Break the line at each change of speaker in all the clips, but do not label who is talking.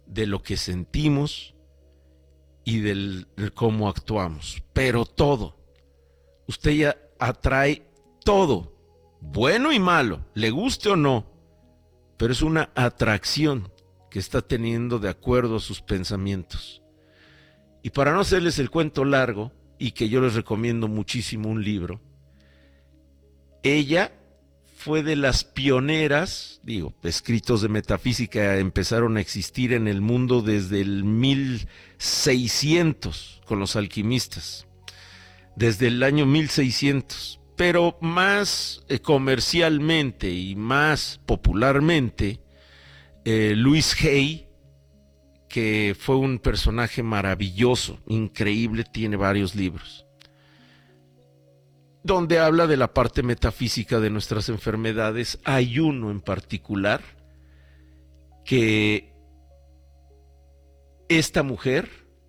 de lo que sentimos y de cómo actuamos. Pero todo, usted ya atrae todo, bueno y malo, le guste o no, pero es una atracción que está teniendo de acuerdo a sus pensamientos. Y para no hacerles el cuento largo, y que yo les recomiendo muchísimo un libro, ella fue de las pioneras, escritos de metafísica empezaron a existir en el mundo desde el 1600 con los alquimistas, desde el año 1600, pero más comercialmente y más popularmente, Louise Hay, que fue un personaje maravilloso, increíble, tiene varios libros, donde habla de la parte metafísica de nuestras enfermedades. Hay uno en particular que esta mujer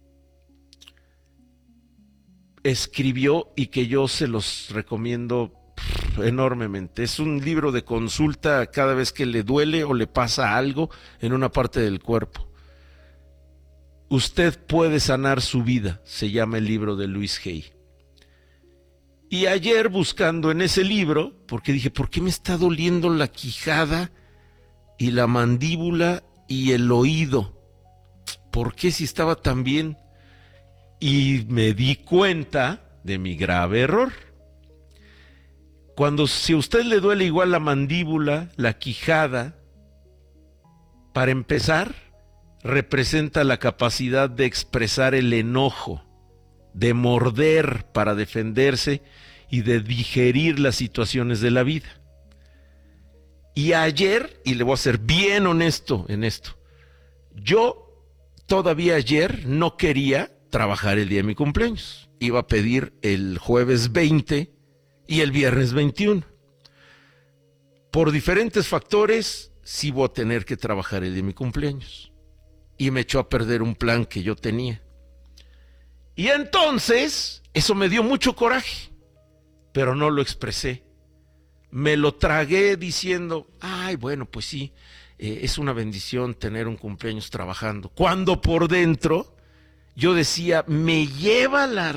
escribió y que yo se los recomiendo enormemente. Es un libro de consulta cada vez que le duele o le pasa algo en una parte del cuerpo. Usted puede sanar su vida, se llama el libro de Louise Hay. Y ayer buscando en ese libro, porque dije, ¿por qué me está doliendo la quijada y la mandíbula y el oído? ¿Por qué si estaba tan bien? Y me di cuenta de mi grave error. Si a usted le duele igual la mandíbula, la quijada, para empezar, representa la capacidad de expresar el enojo, de morder para defenderse y de digerir las situaciones de la vida. Y ayer, y le voy a ser bien honesto en esto, yo todavía ayer no quería trabajar el día de mi cumpleaños. Iba a pedir el jueves 20 y el viernes 21. Por diferentes factores, sí voy a tener que trabajar el día de mi cumpleaños. Y me echó a perder un plan que yo tenía. Y entonces, eso me dio mucho coraje, pero no lo expresé. Me lo tragué diciendo, ay, bueno, pues sí, es una bendición tener un cumpleaños trabajando. Cuando por dentro yo decía, me lleva la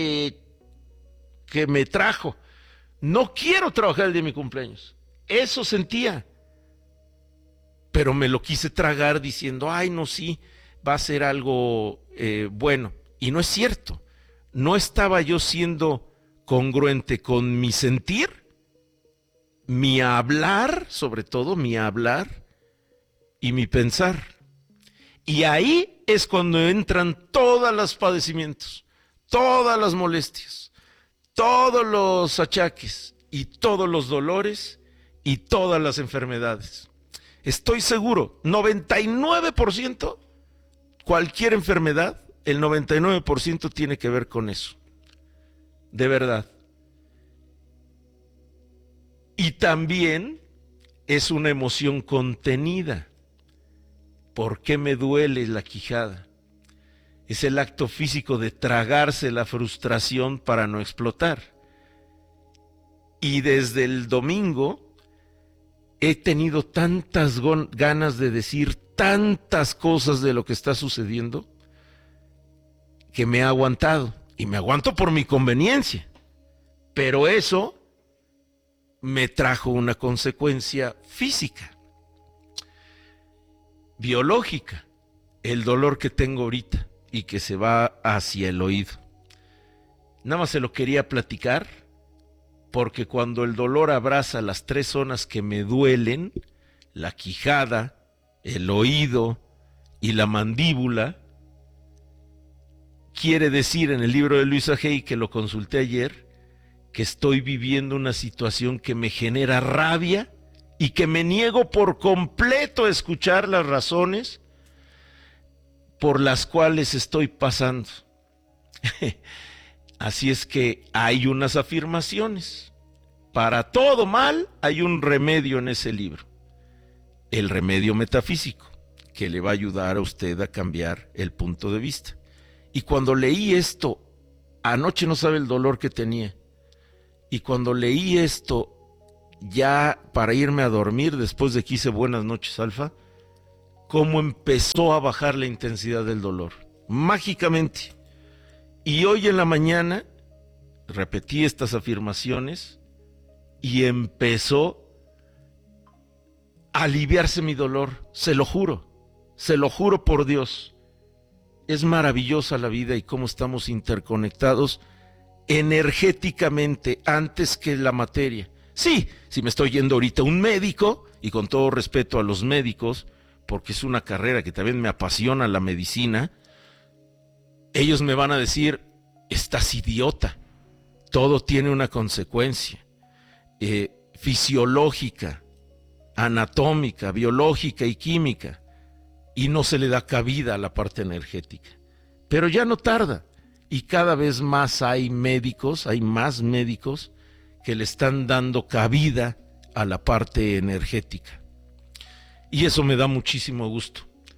que me trajo. No quiero trabajar el día de mi cumpleaños. Eso sentía. Pero me lo quise tragar diciendo, ay, no, sí, va a ser algo bueno. Y no es cierto. No estaba yo siendo congruente con mi sentir, mi hablar, sobre todo mi hablar y mi pensar. Y ahí es cuando entran todos los padecimientos, todas las molestias, todos los achaques y todos los dolores y todas las enfermedades. Estoy seguro, 99%, cualquier enfermedad, el 99% tiene que ver con eso. De verdad. Y también es una emoción contenida. ¿Por qué me duele la quijada? Es el acto físico de tragarse la frustración para no explotar. Y desde el domingo he tenido tantas ganas de decir tantas cosas de lo que está sucediendo que me he aguantado. Y me aguanto por mi conveniencia. Pero eso me trajo una consecuencia física, biológica, el dolor que tengo ahorita y que se va hacia el oído. Nada más se lo quería platicar porque cuando el dolor abraza las tres zonas que me duelen, la quijada, el oído y la mandíbula, quiere decir en el libro de Louise Hay, que lo consulté ayer, que estoy viviendo una situación que me genera rabia y que me niego por completo a escuchar las razones por las cuales estoy pasando. Así es que hay unas afirmaciones. Para todo mal hay un remedio en ese libro. El remedio metafísico, que le va a ayudar a usted a cambiar el punto de vista. Y cuando leí esto, anoche no sabe el dolor que tenía. Y cuando leí esto, ya para irme a dormir, después de que hice Buenas noches, Alfa, cómo empezó a bajar la intensidad del dolor, mágicamente. Y hoy en la mañana repetí estas afirmaciones y empezó a aliviarse mi dolor, se lo juro por Dios. Es maravillosa la vida y cómo estamos interconectados energéticamente antes que la materia. Sí, si me estoy yendo ahorita a un médico, y con todo respeto a los médicos, porque es una carrera que también me apasiona, la medicina, ellos me van a decir, estás idiota, todo tiene una consecuencia fisiológica, anatómica, biológica y química, y no se le da cabida a la parte energética. Pero ya no tarda, y cada vez más hay más médicos que le están dando cabida a la parte energética. Y eso me da muchísimo gusto.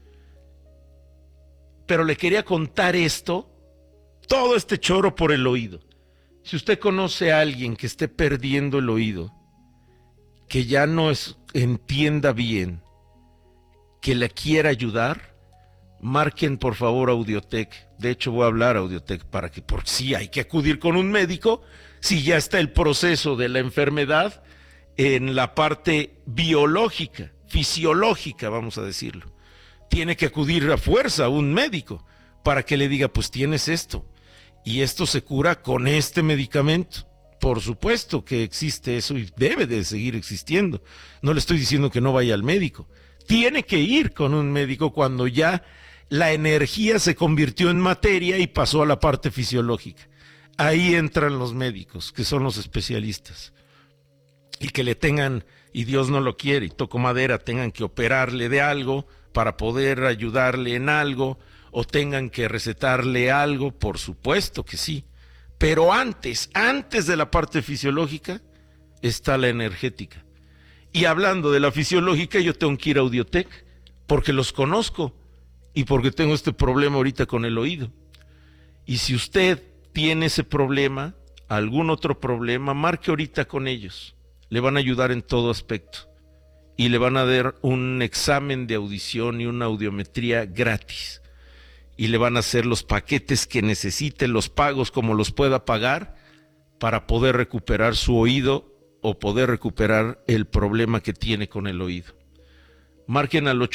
Pero le quería contar esto, todo este choro por el oído. Si usted conoce a alguien que esté perdiendo el oído, que ya no entienda bien, que le quiera ayudar, marquen por favor Audiotech. De hecho voy a hablar a Audiotech para que, por si hay que acudir con un médico, si ya está el proceso de la enfermedad en la parte biológica, fisiológica, vamos a decirlo. Tiene que acudir a fuerza a un médico para que le diga, pues tienes esto, y esto se cura con este medicamento. Por supuesto que existe eso y debe de seguir existiendo. No le estoy diciendo que no vaya al médico. Tiene que ir con un médico cuando ya la energía se convirtió en materia y pasó a la parte fisiológica. Ahí entran los médicos, que son los especialistas. Y que le tengan, y Dios no lo quiere, y toco madera, tengan que operarle de algo para poder ayudarle en algo, o tengan que recetarle algo, por supuesto que sí. Pero antes de la parte fisiológica, está la energética. Y hablando de la fisiológica, yo tengo que ir a Audiotech, porque los conozco, y porque tengo este problema ahorita con el oído. Y si usted tiene ese problema, algún otro problema, marque ahorita con ellos. Le van a ayudar en todo aspecto. Y le van a dar un examen de audición y una audiometría gratis. Y le van a hacer los paquetes que necesite, los pagos como los pueda pagar, para poder recuperar su oído o poder recuperar el problema que tiene con el oído. Marquen al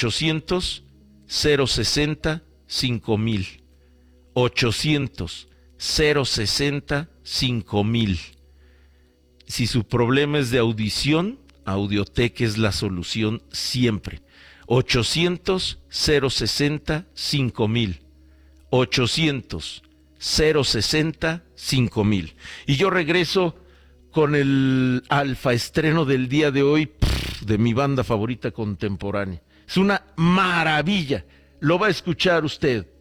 800-060-5000. 800-060-5000. Si su problema es de audición, Audiotech es la solución siempre. 800-060-5000. 800-060-5000. Y yo regreso con el alfa estreno del día de hoy, de mi banda favorita contemporánea. Es una maravilla. Lo va a escuchar usted.